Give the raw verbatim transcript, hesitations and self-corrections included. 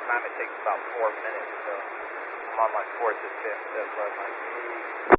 time it takes about four minutes, so I'm on my fourth or fifth of uh, my